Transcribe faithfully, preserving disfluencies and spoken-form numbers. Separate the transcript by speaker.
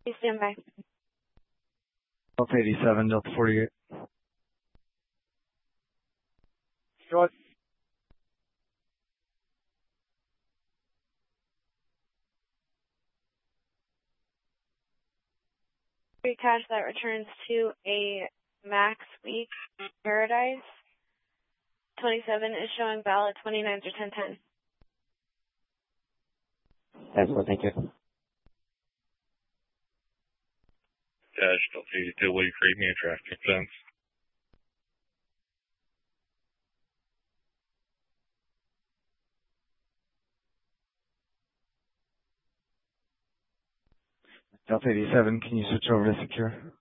Speaker 1: Please stand by.
Speaker 2: Delta eighty-seven, Delta forty-eight.
Speaker 3: Short.
Speaker 1: Free cash that returns to a max week paradise. twenty-seven is showing valid twenty-nine to ten ten.
Speaker 4: Excellent, thank you.
Speaker 5: Dash Delta eighty-two, will you create me a traffic sense?
Speaker 2: Delta eighty-seven, can you switch over to secure?